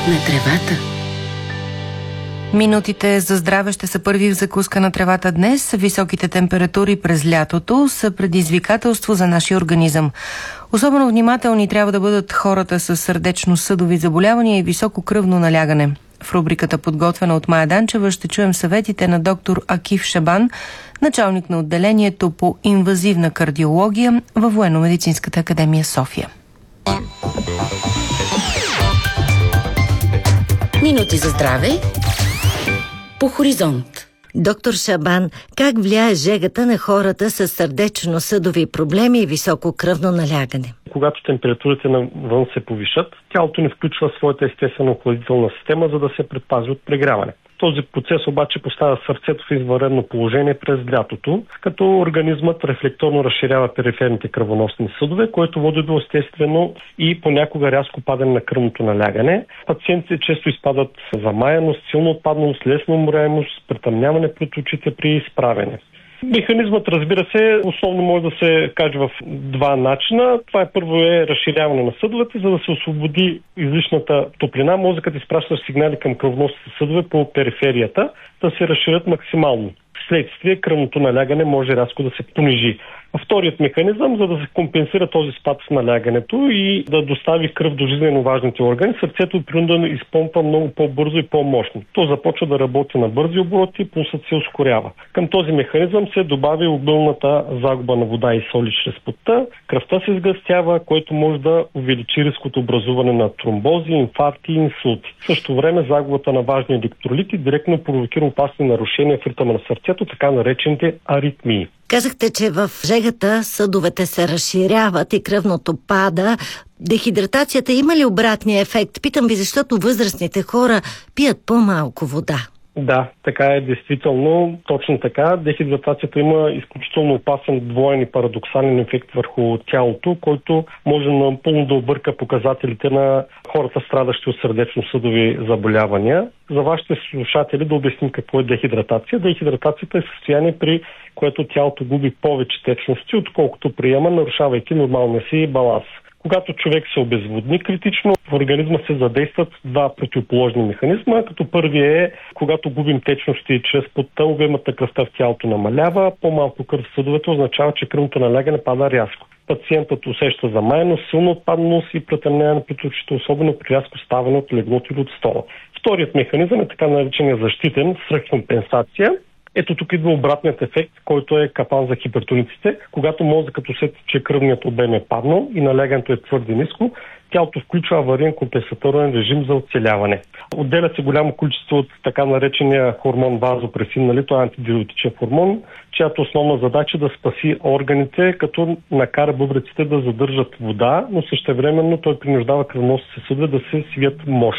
на тревата. Минутите за здраве ще са първи в закуска на тревата днес. Високите температури през лятото са предизвикателство за нашия организъм. Особено внимателни трябва да бъдат хората с сърдечно-съдови заболявания и високо кръвно налягане. В рубриката, подготвена от Мая Данчева, ще чуем съветите на доктор Акиф Шабан, началник на отделението по инвазивна кардиология във Военно-медицинската академия София. Минути за здраве по Хоризонт. Доктор Шабан, как влияе жегата на хората с сърдечно-съдови проблеми и високо кръвно налягане? Когато температурите навън се повишат, тялото ни включва своята естествена охладителна система, за да се предпази от прегряване. Този процес обаче поставя сърцето в извънредно положение през лятото, като организмът рефлекторно разширява периферните кръвоносни съдове, което води до естествено и понякога рязко падане на кръвното налягане. Пациентите често изпадат в замаяност, силно отпадналост, лесна уморяемост, притъмняване пред очите при изправене. Механизмът, разбира се, основно може да се каже в два начина. Това първо е разширяване на съдовете, за да се освободи излишната топлина. Мозъкът изпраща сигнали към кръвоносните съдове по периферията да се разширят максимално. Вследствие кръвното налягане може рязко да се понижи. Вторият механизъм, за да се компенсира този спад в налягането и да достави кръв до жизнено важните органи, сърцето е принудено да изпомпа много по-бързо и по-мощно. То започва да работи на бързи обороти и пулсът се ускорява. Към този механизъм се добави обилната загуба на вода и соли чрез потта. Кръвта се сгъстява, което може да увеличи риск от образуване на тромбози, инфаркти и инсулти. В същото време загубата на важни електролити директно провокира опасни нарушения в ритъма на сърцето, така наречените аритмии. Казахте, че в жегата съдовете се разширяват и кръвното пада. Дехидратацията има ли обратния ефект? Питам ви, защото възрастните хора пият по-малко вода. Да, така е, действително, точно така. Дехидратацията има изключително опасен двоен и парадоксален ефект върху тялото, който може напълно да обърка показателите на хората, страдащи от сърдечно-съдови заболявания. За вашите слушатели да обясним какво е дехидратация. Дехидратацията е състояние, при което тялото губи повече течности, отколкото приема, нарушавайки нормалния си баланс. Когато човек се обезводни критично, в организма се задействат два противоположни механизма, като първият е, когато губим течности чрез потта, обемът на кръвта в тялото намалява, по-малко кръв в съдовете означава, че кръвното налягане пада рязко. Пациентът усеща замаяност, силно отпадналост и претъмняване пред очите, особено при рязко ставане от леглото или от стола. Вторият механизъм е така наречения защитен свръхкомпенсация. Ето тук идва обратният ефект, който е капан за хипертониците. Когато мозъкът усети, че кръвният обем е паднал и налягането е твърде ниско, тялото включва авариен компенсаторен режим за оцеляване. Отделя се голямо количество от така наречения хормон вазопресин, това е антидиуретичен хормон, чиято основна задача е да спаси органите, като накара бъбреците да задържат вода, но същевременно той принуждава кръвоносните съдове да се свият мощно.